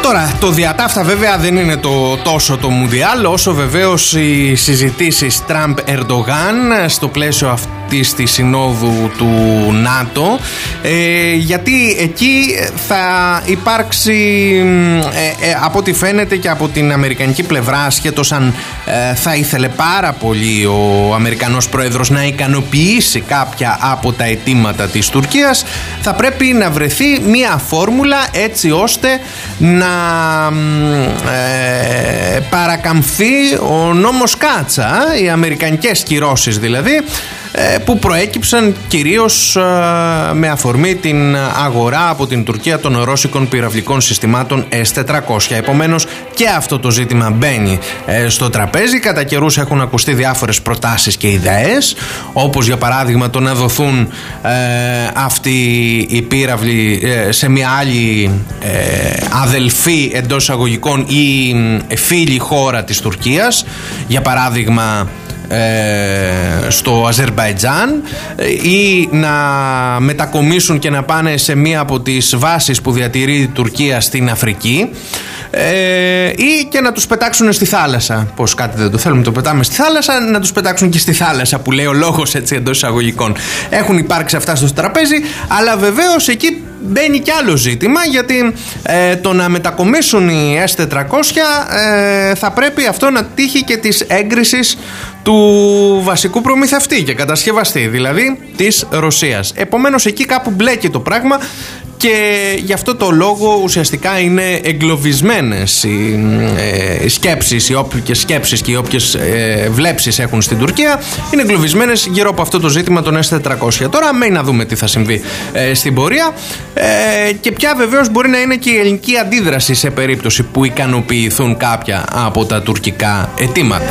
Τώρα, το διατάφτα βέβαια δεν είναι τόσο το Μουντιάλ, όσο βεβαίως οι συζητήσεις Τραμπ-Ερντογάν στο πλαίσιο αυτής της συνόδου του ΝΑΤΟ, γιατί εκεί θα υπάρξει, από ό,τι φαίνεται και από την αμερικανική πλευρά, ασχέτως αν θα ήθελε πάρα πολύ ο Αμερικανός Πρόεδρος να ικανοποιήσει κάποια από τα αιτήματα της Τουρκίας, θα πρέπει να βρεθεί μία φόρμουλα έτσι ώστε να παρακαμφθεί ο νόμος Κάτσα, οι αμερικανικές κυρώσεις δηλαδή, που προέκυψαν κυρίως με αφορμή την αγορά από την Τουρκία των ρώσικων πυραυλικών συστημάτων S-400. Επομένως και αυτό το ζήτημα μπαίνει στο τραπέζι. Κατά καιρούς έχουν ακουστεί διάφορες προτάσεις και ιδέες, όπως για παράδειγμα το να δοθούν αυτοί οι πύραυλοι σε μια άλλη αδελφή εντός εισαγωγικών ή φίλη χώρα της Τουρκίας, για παράδειγμα στο Αζερμπαϊτζάν, ή να μετακομίσουν και να πάνε σε μία από τις βάσεις που διατηρεί η Τουρκία στην Αφρική, ή και να τους πετάξουν στη θάλασσα. Πως κάτι δεν το θέλουμε, το πετάμε στη θάλασσα, να τους πετάξουν και στη θάλασσα, που λέει ο λόγος, έτσι, εντός εισαγωγικών. Έχουν υπάρξει αυτά στο τραπέζι, αλλά βεβαίως εκεί μπαίνει κι άλλο ζήτημα, γιατί το να μετακομίσουν οι S-400 θα πρέπει αυτό να τύχει και της έγκρισης του βασικού προμηθευτή και κατασκευαστή, δηλαδή της Ρωσίας. Επομένως εκεί κάπου μπλέκει το πράγμα και γι' αυτό το λόγο ουσιαστικά είναι εγκλωβισμένες οι σκέψεις, οι όποιες σκέψεις και οι όποιες βλέψεις έχουν στην Τουρκία, είναι εγκλωβισμένες γύρω από αυτό το ζήτημα των S-400. Τώρα μένει να δούμε τι θα συμβεί στην πορεία και ποια βεβαίως μπορεί να είναι και η ελληνική αντίδραση σε περίπτωση που ικανοποιηθούν κάποια από τα τουρκικά αιτήματα.